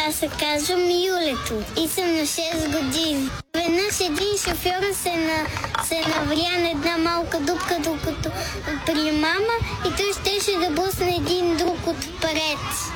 Аз се казвам Юлето и съм на 6 години. Веднъж един шофьор се навря на една малка дупка, докато при мама, и той щеше да блъсне един друг отпред.